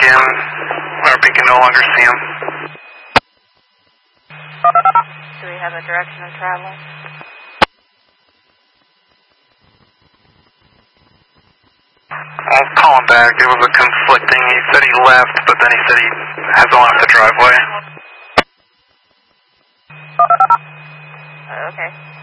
again. RP can no longer see him. Do we have a direction of travel? I'll call him back. It was a conflicting. He said he left, but then he said he hasn't left the driveway. Okay.